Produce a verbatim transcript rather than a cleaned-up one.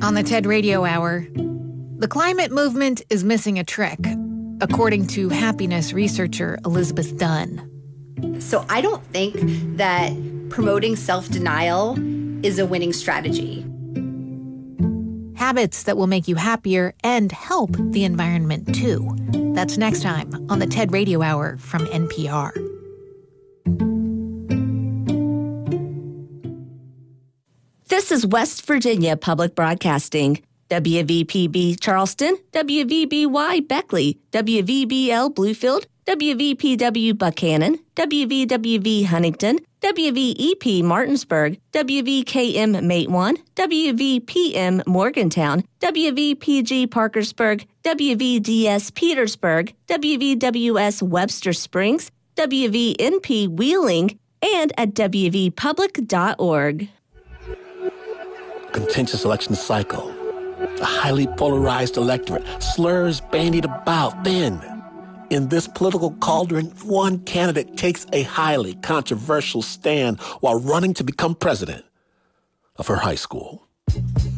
On the TED Radio Hour, the climate movement is missing a trick, according to happiness researcher Elizabeth Dunn. So I don't think that promoting self-denial is a winning strategy. Habits that will make you happier and help the environment, too. That's next time on the TED Radio Hour from N P R. This is West Virginia Public Broadcasting. W V P B Charleston, W V B Y Beckley, W V B L Bluefield, W V P W Buchanan, W V W V Huntington, W V E P Martinsburg, W V K M Matewan, W V P M Morgantown, W V P G Parkersburg, W V D S Petersburg, W V W S Webster Springs, W V N P Wheeling, and at W V public dot org. Contentious election cycle. A highly polarized electorate, slurs bandied about. Then, in this political cauldron, one candidate takes a highly controversial stand while running to become president of her high school.